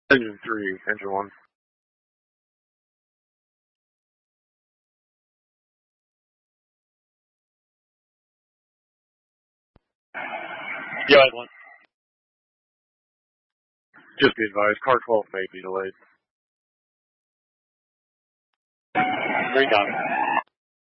Engine 3, engine 1. Yeah, I had one. Just be advised, car 12 may be delayed. Green copy.